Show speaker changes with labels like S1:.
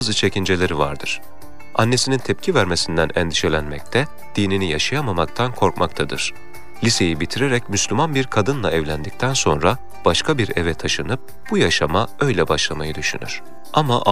S1: bazı çekinceleri vardır. Annesinin tepki vermesinden endişelenmekte, dinini yaşayamamaktan korkmaktadır. Liseyi bitirerek Müslüman bir kadınla evlendikten sonra başka bir eve taşınıp bu yaşama öyle başlamayı düşünür. Ama